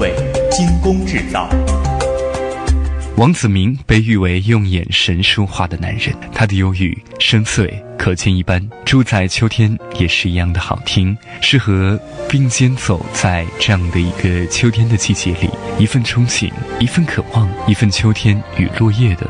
味，精工制造。 王子明被誉为用眼神说话的男人，他的忧郁深邃可见一斑，住在秋天也是一样的好听，适合并肩走在这样的一个秋天的季节里，一份憧憬，一份渴望，一份秋天与落叶的